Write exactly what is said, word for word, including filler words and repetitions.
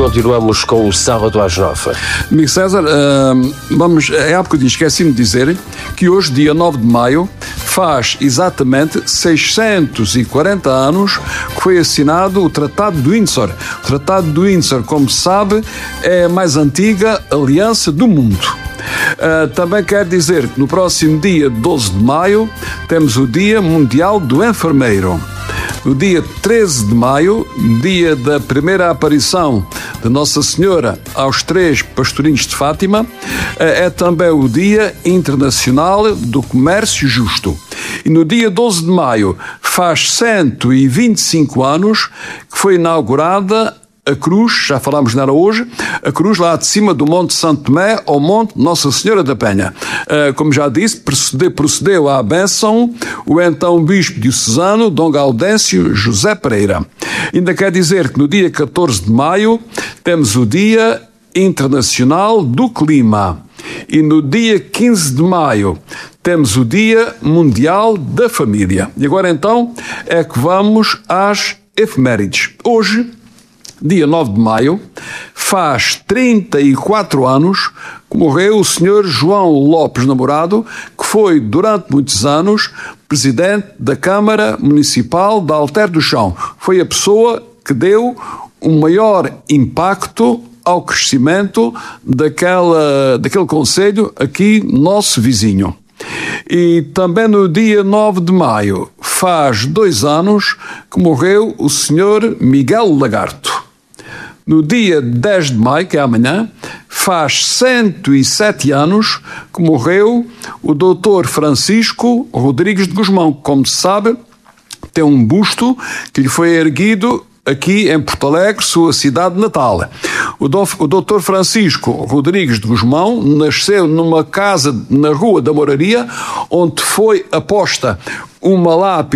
continuamos com o Sábado às Nove. Amigo César, uh, vamos, é há bocadinho esqueci-me de dizer que hoje, dia nove de maio, faz exatamente seiscentos e quarenta anos que foi assinado o Tratado de Windsor. O Tratado de Windsor, como se sabe, é a mais antiga aliança do mundo. Uh, também quer dizer que no próximo dia doze de maio temos o Dia Mundial do Enfermeiro. No dia treze de maio, dia da primeira aparição de Nossa Senhora aos três pastorinhos de Fátima, é também o Dia Internacional do Comércio Justo. E no dia doze de maio faz cento e vinte e cinco anos que foi inaugurada a cruz, já falámos nela hoje, a cruz lá de cima do Monte Santo Tomé ao Monte Nossa Senhora da Penha. Uh, como já disse, procedeu, procedeu à bênção o então Bispo diocesano Dom Gaudêncio José Pereira. Ainda quer dizer que no dia catorze de maio temos o Dia Internacional do Clima. E no dia quinze de maio temos o Dia Mundial da Família. E agora então é que vamos às efemérides. Hoje, dia nove de maio, faz trinta e quatro anos que morreu o senhor João Lopes Namorado, que foi, durante muitos anos, presidente da Câmara Municipal de Alter do Chão. Foi a pessoa que deu o maior impacto ao crescimento daquela, daquele concelho aqui, nosso vizinho. E também no dia nove de maio, faz dois anos que morreu o senhor Miguel Lagarto. No dia dez de maio, que é amanhã, faz cento e sete anos que morreu o doutor Francisco Rodrigues de Guzmão. Como se sabe, tem um busto que lhe foi erguido aqui em Porto Alegre, sua cidade natal. O doutor Francisco Rodrigues de Guzmão nasceu numa casa na Rua da Moraria, onde foi aposta uma lápide